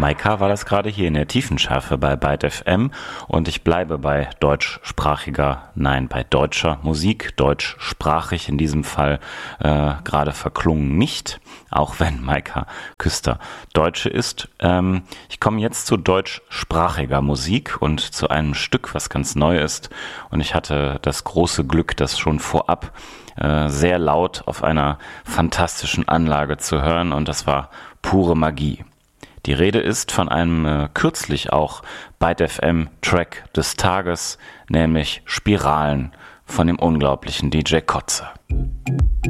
Maika war das gerade hier in der Tiefenschärfe bei Byte FM und ich bleibe bei bei deutscher Musik, deutschsprachig in diesem Fall, gerade verklungen nicht, auch wenn Maika Küster Deutsche ist. Ich komme jetzt zu deutschsprachiger Musik und zu einem Stück, was ganz neu ist, und ich hatte das große Glück, das schon vorab sehr laut auf einer fantastischen Anlage zu hören, und das war pure Magie. Die Rede ist von einem kürzlich auch Byte FM Track des Tages, nämlich Spiralen von dem unglaublichen DJ Kotze.